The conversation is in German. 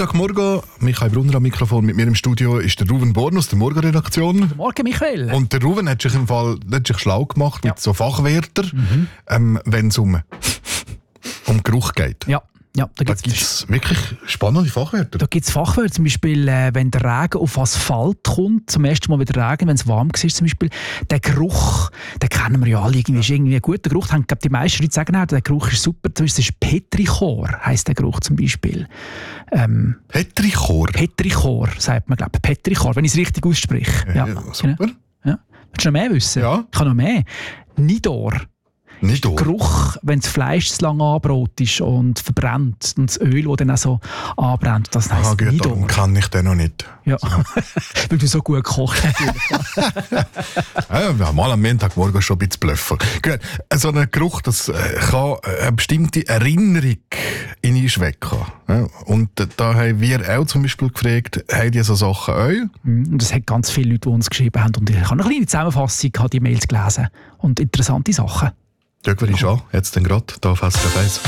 Montagmorgen, Michael Brunner am Mikrofon. Mit mir im Studio ist der Ruven Born aus der Morgenredaktion. Guten Morgen, Michael. Und der Ruven hat sich schlau gemacht mit so Fachwörtern, wenn es um Geruch geht. Ja, da gibt es wirklich spannende Fachwörter. Da gibt es Fachwörter, zum Beispiel, wenn der Regen auf Asphalt kommt, zum ersten Mal wieder Regen, wenn es warm war, zum Beispiel, der Geruch, den kennen wir ja alle, ist irgendwie ein guter Geruch. Die meisten Leute sagen auch, der Geruch ist super. Zum Beispiel, das ist Petrichor, heisst der Geruch zum Beispiel. Petrichor? Petrichor, sagt man, glaube ich. Petrichor, wenn ich es richtig ausspreche. Ja, super. Genau. Ja. Willst du noch mehr wissen? Ja. Ich kann noch mehr. Nidor. Nicht der Geruch, wenn das Fleisch zu lange angebraten ist und verbrennt und das Öl, das dann auch so anbrennt, das heisst Nidor. Darum kann ich den noch nicht. Ja, weil du so gut kochst. Ja, mal am Montagmorgen schon ein bisschen blöffen. Gut, so ein Geruch, das kann eine bestimmte Erinnerung in uns wecken. Ja, und da haben wir auch zum Beispiel gefragt, haben die so Sachen auch? Und es hat ganz viele Leute, die uns geschrieben haben. Und ich habe eine kleine Zusammenfassung, habe die Mails gelesen. Und interessante Sachen. Schauen wir uns an, jetzt dann gerade, hier auf SRF 1.